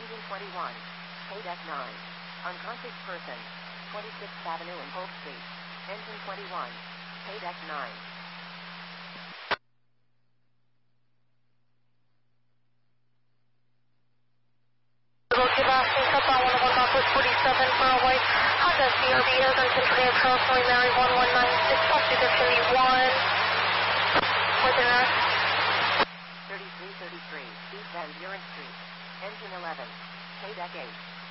Engine 21. Paydeck 9. Unconscious person. 26th Avenue and Hope Street. Engine 21. Paydeck 9. Southwest 47 for a white Honda CRV Evanston for Charles Mary 1196, Officer 31. What's it at? 3333, East Van Buren Street. Engine 11. Paydeck 8.